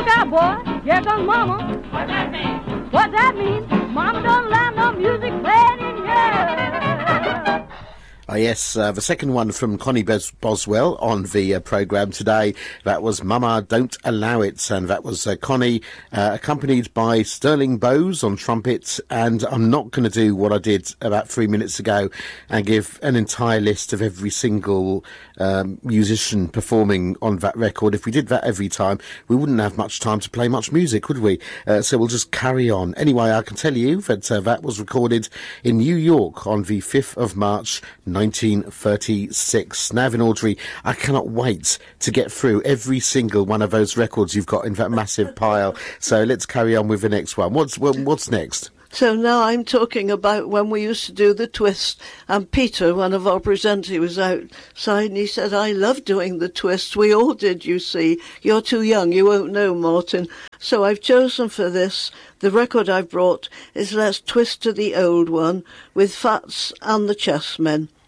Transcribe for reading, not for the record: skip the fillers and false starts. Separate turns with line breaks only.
out, boy. Here comes Mama. What that mean? What that mean? Mama don't allow no music playing in here.
Oh, yes, the second one from Connie Boswell on the programme today. That was Mama Don't Allow It, and that was Connie, accompanied by Sterling Bowes on trumpet. And I'm not going to do what I did about 3 minutes ago and give an entire list of every single musician performing on that record. If we did that every time, we wouldn't have much time to play much music, would we? So we'll just carry on. Anyway, I can tell you that that was recorded in New York on the 5th of March, 1936. Navin Audrey, I cannot wait to get through every single one of those records you've got in that massive pile. So let's carry on with the next one. What's next?
So now I'm talking about when we used to do the twist, and Peter, one of our presenters, was outside and he said, I love doing the twist. We all did, you see. You're too young, you won't know, Martin. So I've chosen for this, the record I've brought is Let's Twist to the Old One with Fats and the Chessmen.